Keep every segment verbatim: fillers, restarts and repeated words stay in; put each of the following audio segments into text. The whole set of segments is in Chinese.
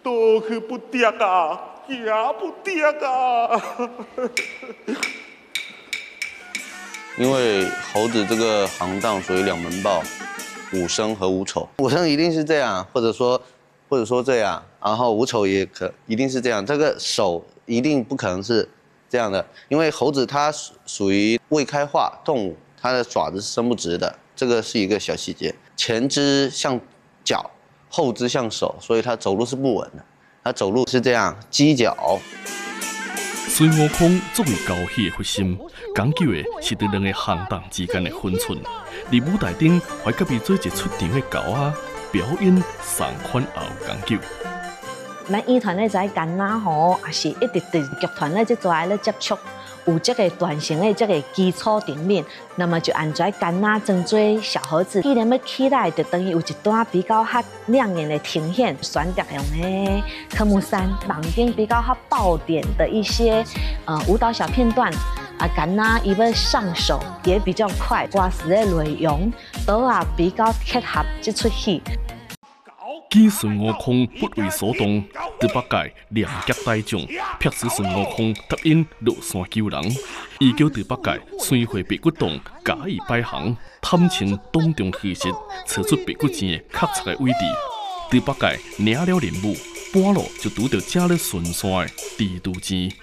倒去不得啊，行不得啊。 因为猴子这个行当属于两门报，武生和武丑。武生一定是这样，或者说，或者说这样，然后武丑也可一定是这样。这个手一定不可能是这样的，因为猴子它属属于未开化动物，它的爪子是伸不直的，这个是一个小细节。前肢像脚，后肢像手，所以它走路是不稳的。它走路是这样，犄角。 孙悟空作为交戏的核心，讲究的是对两个行当之间的分寸。伫舞台顶还甲伊做一出场的猴仔，表演上款也有讲究。 咱演团咧在干哪吼，也是一直对剧团咧即在咧接触，有这个短型的这个基础顶面，那么就按在干哪装做小盒子，既然要起来，就等于有一段比较较亮眼的呈现，选择用的科目三，绑定比较较爆点的一些呃舞蹈小片段。啊，干哪伊要上手也比较快，歌词的内容都也比较贴合这出戏。 见孙悟空不为所动，猪八戒两脚带将，迫使孙悟空答应落山救人。伊叫猪八戒先回白骨洞，假意摆行，探亲当中虚实，找出白骨精的确切的位置。猪八戒领了任务，半路就拄到正咧巡山的蜘蛛精。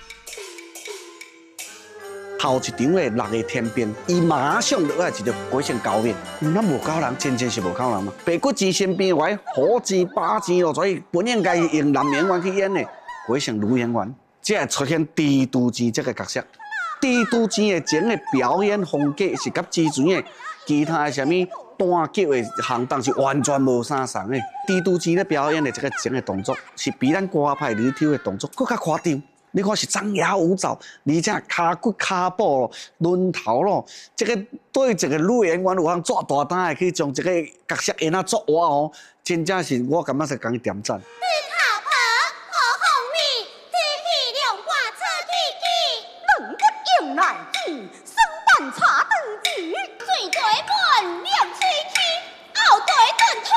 头一场的六个天兵，伊马上就爱一条鬼神高面，咱无高人，真正是无高人嘛。白骨精身边位虎精、八精咯，所以本应该用男演员去演的，鬼神女演员，才会出现蜘蛛精这个角色。蜘蛛精的整个表演风格是甲之前的其他的什么单脚的行当是完全无相同的。蜘蛛精咧表演的这个整个动作，是比咱歌派里头的动作更加夸张。你看是张牙舞爪，而且骹骨骹步咯、抡头咯，这个对一个女演员有通做大胆的去将这个角色演啊做活哦，真正是我感觉是讲点赞。 好婆，何红米，天气凉瓜出去去，两个用来去，生板茶断子，最大半两水去，后腿断头。